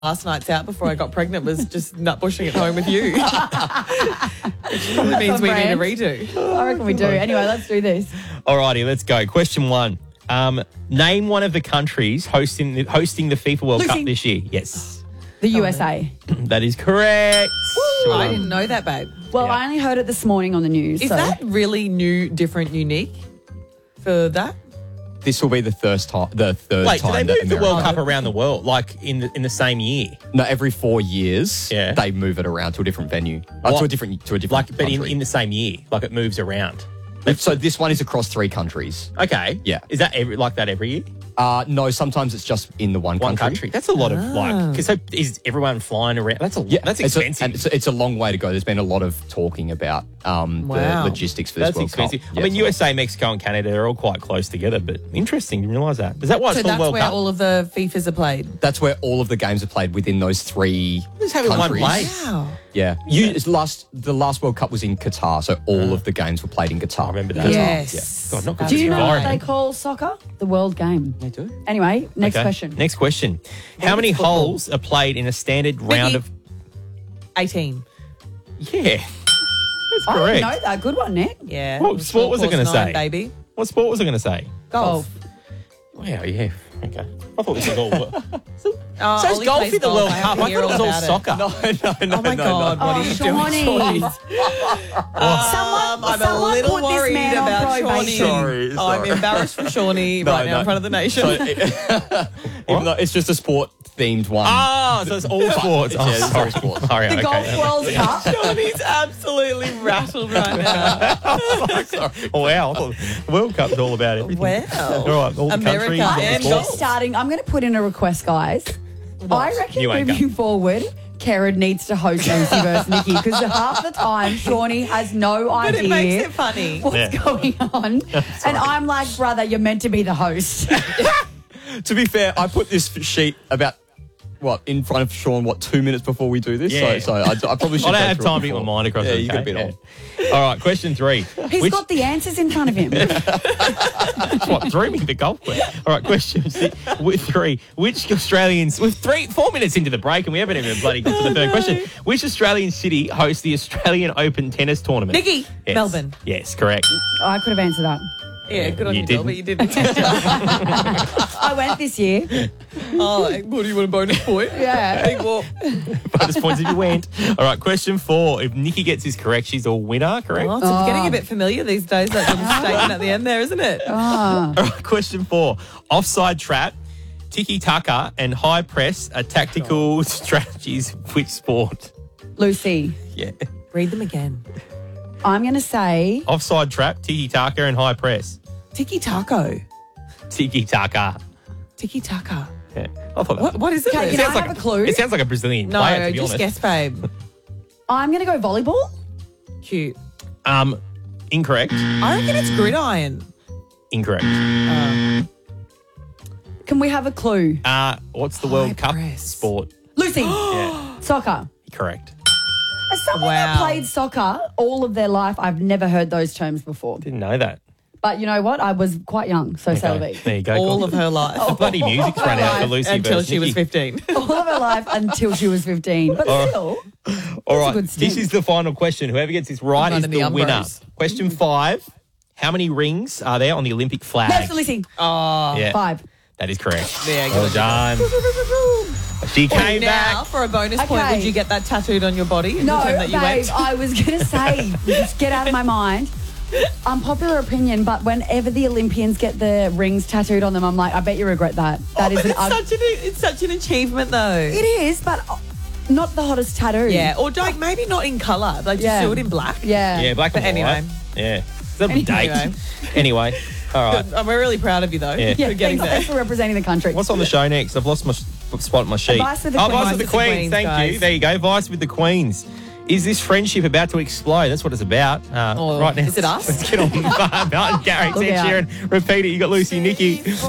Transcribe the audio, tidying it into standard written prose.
last nights out before I got pregnant was just nutbushing at home with you. Which probably means we need a redo. I reckon we do. Anyway, let's do this. Alrighty, let's go. Question 1. Name one of the countries hosting the FIFA World Cup this year. Yes. The USA. That is correct. Woo, I didn't know that, babe. Well, I only heard it this morning on the news. Is that really new, different, unique for that? This will be the third time. Wait, do they that move the World America- Cup around the world, like in the same year? No, every 4 years, Yeah. they move it around to a different venue, What? to a different Like, but country. in the same year, like it moves around. So this one is across 3 countries. Okay. Yeah. Is that like that every year? No, sometimes it's just in the one country. That's a lot of because is everyone flying around? That's that's expensive. It's a long way to go. There's been a lot of talking about the logistics for this That's World expensive. Cup. I mean, USA, Mexico, and Canada are all quite close together, but interesting. Didn't realise that. Is that why it's So called that's World where Cup? all of the FIFAs are played. That's where all of the games are played within those 3 Just have it in one countries. place. Wow. Yeah. The last World Cup was in Qatar, so all of the games were played in Qatar. I remember that. Yes. God, not good Do you for know the what they environment. call soccer? The world game. They do. Anyway, next Okay. question. Next question. How many holes are played in a standard round of? 18. Yeah, that's I correct. didn't know that. Good one, Nick. Yeah. What sport was it Course going to 9, say? baby. What sport was it going to say? Golf. Wow, yeah. Okay. I thought this was all. So Oh, is Ollie golf plays in the golf. World I have Cup? to I hear thought it was all about it. soccer. No, Oh my God, what are you Shawnee. doing? I'm a someone little put this worried man on about probation. Shawnee. I'm embarrassed for Shawnee right now in front of the nation. Even though it's just a sport-themed one. Oh, so it's all sports. Oh, Yeah, it's all sorry. sports. Sorry, The okay. Golf World Cup. Shawnee's absolutely rattled right now. Oh, wow. I thought the World Cup's all about everything. Wow. All right, all the America countries, all the and sports. golf. I'm going to put in a request, guys. I reckon You ain't moving forward, Kerrod needs to host Lucy versus Nikki because half the time Shawnee has no But idea it makes it funny. what's Yeah. going on. And I'm like, brother, you're meant to be the host. To be fair, I put this sheet about, in front of Sean, 2 minutes before we do this? Yeah. So I probably should I don't go have through it time to get my before. mind across Yeah, it. you got a bit on. All right, question 3. He's got the answers in front of him. That's what threw me the golf question. All right, question 3. Which Australians... We're 4 minutes into the break and we haven't even bloody got to the third question. Which Australian city hosts the Australian Open tennis tournament? Nikki. Yes. Melbourne. Yes, correct. I could have answered that. Yeah, good on You you, Bill, but you didn't. I went this year. Oh, what do you want, a bonus point? Yeah. Big whoop. Bonus points if you went. All right, question 4. If Nikki gets this correct, she's a winner, correct? Oh, it's getting a bit familiar these days, that little statement at the end there, isn't it? All right, question 4. Offside trap, tiki-taka and high press are tactical strategies of which sport? Lucy, Yeah. Read them again. I'm going to say Offside trap, tiki-taka and high press. Tiki-taco. Tiki-taka. Tiki-taka. Yeah. I thought that What is it? Okay, It can I sounds have like a clue? It sounds like a Brazilian player, to be just honest. guess, babe. I'm going to go volleyball. Cute. Incorrect. I reckon it's gridiron. Incorrect. Can we have a clue? What's the World Cup press. sport? Lucy, Yeah, soccer. correct. As someone that Wow. played soccer all of their life, I've never heard those terms before. Didn't know that. But you know what? I was quite young, so Okay, Selby. there you go. All Cool. of her life. Bloody music's run out for Lucy Until versus she was Nikki. 15. All of her life until she was 15. But still, All right, a good this stint. is the final question. Whoever gets this right is running the the winner. Umbros. Question 5. How many rings are there on the Olympic flag? no, so Lucy, Yeah, 5. that is correct. Yeah, Well good. done. She came Now, back. for a bonus point, Okay. would you get that tattooed on your body? No, Pretend that you babe, went? I was going to say, just get out of my mind. Unpopular opinion, but whenever the Olympians get the rings tattooed on them, I'm like, I bet you regret that. That is But an it's such an achievement, though. It is, but not the hottest tattoo. Yeah, or like maybe not in colour. Like just Yeah. do it in black. Yeah. Yeah, black and But anyway. white. Yeah. That'll be date. Anyway. Anyway, all right. We're really proud of you, though. Yeah. Yeah, For getting thanks there. for representing the country. What's on the show next? I've lost my spot on my sheet. Vice with the Vice Queens. with the Queens. Thank you. guys. There you go. Vice with the Queens. Is this friendship about to explode? That's what it's about. Right now. is it us? Let's get on Martin Garrix, Look Ed out. Sheeran. Repeat it. You got Lucy, Nikki.